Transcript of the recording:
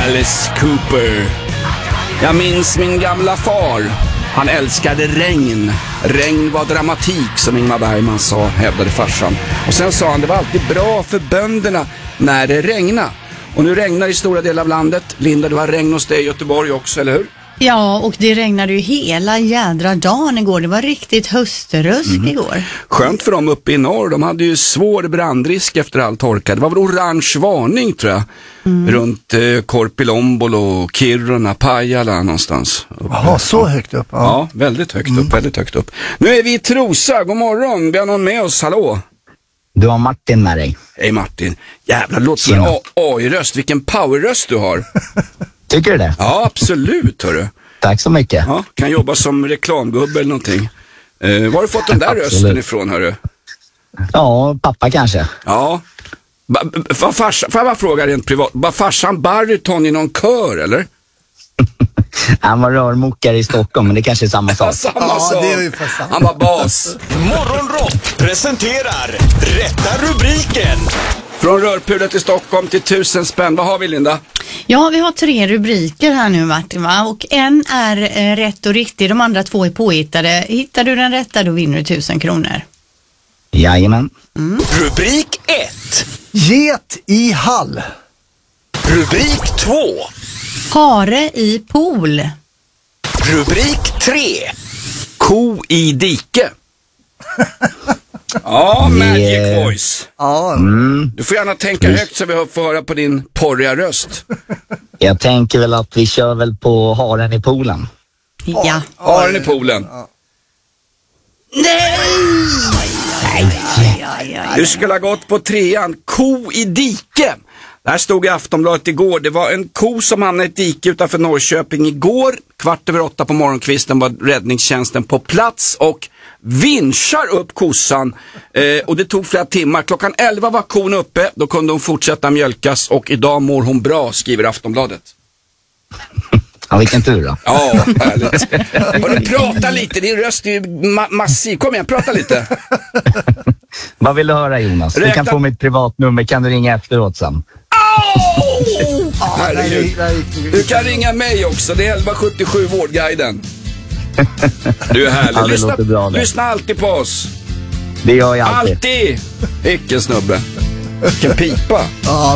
Alice Cooper. Jag minns min gamla far. Han älskade regn. Regn var dramatik, som Ingmar Bergman sa, hävdade farsan. Och sen sa han, det var alltid bra för bönderna när det regnade. Och nu regnar i stora delar av landet. Linda, du har regn hos dig i Göteborg också, eller hur? Ja, och det regnade ju hela jädra dagen igår. Det var riktigt höströsk igår. Skönt för dem uppe i norr. De hade ju svår brandrisk efter all torka. Det var väl orange varning, tror jag. Runt Korpilombolo och Kiruna, Pajala någonstans. Jaha, så högt upp. Ja, väldigt högt upp, väldigt högt upp. Nu är vi i Trosa. God morgon. Vi har någon med oss. Hallå? Du har Martin med dig. Hej Martin. Jävlar, låt som en AI-röst. Vilken power-röst du har. Tycker du det? Ja, absolut, hörru. Tack så mycket. Ja, kan jobba som reklamgubbe eller någonting. Var har du fått den där rösten ifrån, hörru? Ja, pappa kanske. Ja. Får jag bara fråga rent privat. Var farsan bariton i någon kör, eller? Han var rörmokare i Stockholm, men det kanske är samma sak. Samma sak. Det är ju för sant. Han var bas. Morgonrock presenterar Rätta rubriken. Från rörpulet i Stockholm till 1000 spänn. Vad har vi, Linda? Ja, vi har 3 rubriker här nu, Martin, va? Och en är rätt och riktig, de andra 2 är påhittade. Hittar du den rätta, då vinner du 1000 kronor. Jajamän. Rubrik 1. Get i hall. Rubrik 2. Hare i pool. Rubrik 3. Ko i dike. Ja, Magic Voice. Ja, Du får gärna tänka högt så vi får höra på din porriga röst. Jag tänker väl att vi kör väl på haren i poolen. Ja. Haren i poolen. Du skulle ha gått på 3:an. Ko i dike. Det här stod i Aftonbladet igår. Det var en ko som hamnade i ett dike utanför Norrköping igår. 7:15 på morgonkvisten var räddningstjänsten på plats och vinschar upp kossan. Och det tog flera timmar. Klockan 11 var kon uppe. Då kunde hon fortsätta mjölkas och idag mår hon bra, skriver Aftonbladet. Ja, vilken tur då. Ja, härligt. Hörru, prata lite. Din röst är ju massiv. Kom igen, prata lite. Vad vill du höra, Jonas? Du kan få mitt privatnummer, kan du ringa efteråt sen. Herregud. Du kan ringa mig också. Det är 1177 Vårdguiden. Du är härlig. Ja, det låter bra, lyssna alltid på oss. Det gör jag alltid. Alltid. Icke snubbe. Vilken pipa. ja,